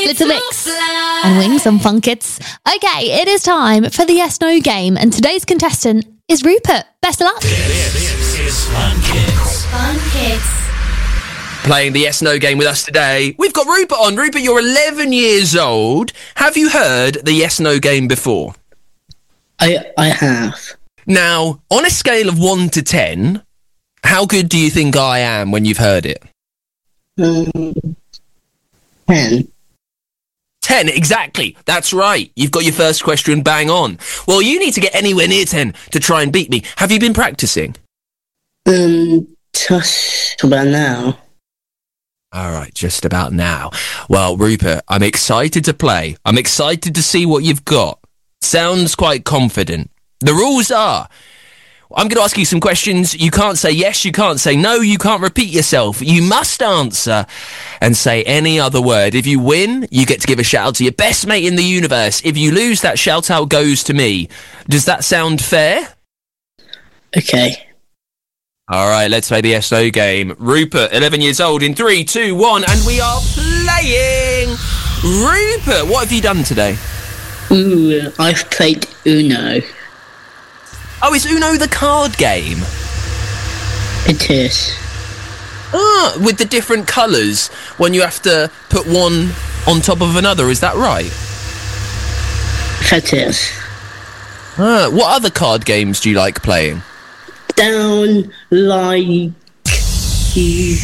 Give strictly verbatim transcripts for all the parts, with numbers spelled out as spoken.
Little Mix and Wings on Fun Kids. Okay, it is time for the Yes No game, and today's contestant is Rupert. Best of luck. This is Fun Kids. Fun Kids. Playing the Yes No game with us today, we've got Rupert on. Rupert, you're eleven years old. Have you heard the Yes No game before? I I have. Now, on a scale of one to ten, how good do you think I am when you've heard it? Um, ten. ten, exactly. That's right. You've got your first question bang on. Well, you need to get anywhere near ten to try and beat me. Have you been practicing? Um, just about now. All right, just about now. Well, Rupert, I'm excited to play. I'm excited to see what you've got. Sounds quite confident. The rules are, I'm going to ask you some questions. You can't say yes, you can't say no, you can't repeat yourself. You must answer and say any other word. If you win, you get to give a shout out to your best mate in the universe. If you lose, that shout out goes to me. Does that sound fair? Okay. All right, let's play the Yes No game. Rupert, eleven years old, in three, two, one, and we are playing. Rupert, what have you done today? Ooh, I've played Uno. Oh, is Uno the card game? It is. Ah, with the different colours when you have to put one on top of another, is that right? That is. Ah, what other card games do you like playing? Down like you.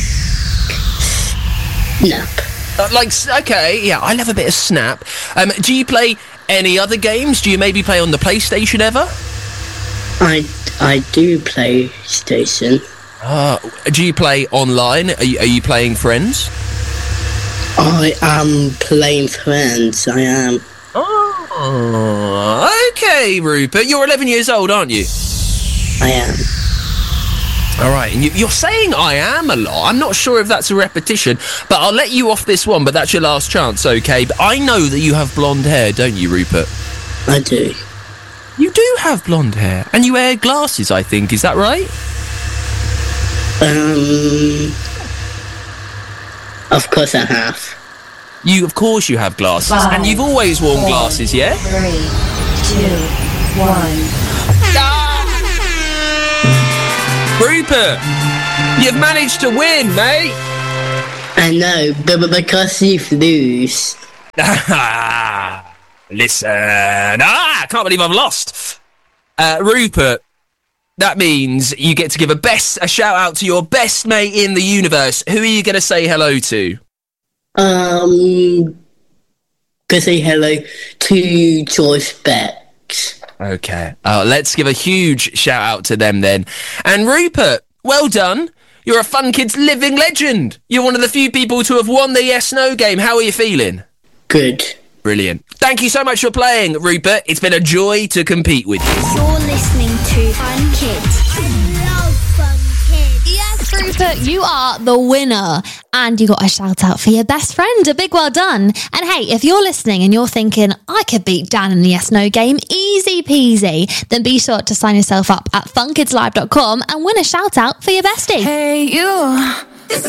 Snap. Uh, like, okay, yeah, I love a bit of Snap. Um, do you play any other games? Do you maybe play on the PlayStation ever? I I do play PlayStation. Ah, do you play online? Are you, are you playing Friends? I am playing Friends. I am. Oh, okay, Rupert. You're eleven years old, aren't you? I am. All right, and you, you're saying I am a lot. I'm not sure if that's a repetition, but I'll let you off this one, but that's your last chance, okay? But I know that you have blonde hair, don't you, Rupert? I do. You do have blonde hair, and you wear glasses, I think. Is that right? Um. Of course I have. You, of course, you have glasses, Five, and you've always worn four, glasses, yeah? Three, two, one. Rupert, you've managed to win, mate. I know, but, but because you lose. Listen. Ah, I can't believe I've lost. Uh, Rupert, that means you get to give a best a shout out to your best mate in the universe. Who are you going to say hello to? Um, gonna say hello to George Bex. Okay. Uh, let's give a huge shout out to them then. And Rupert, well done. You're a Fun Kids living legend. You're one of the few people to have won the Yes No game. How are you feeling? Good. Brilliant. Thank you so much for playing, Rupert. It's been a joy to compete with you. You're listening to Fun Kids. I love Fun Kids. Yes, Rupert, you are the winner. And you got a shout out for your best friend. A big well done. And hey, if you're listening and you're thinking, I could beat Dan in the Yes No game, easy peasy, then be sure to sign yourself up at fun kids live dot com and win a shout out for your bestie. Hey, you.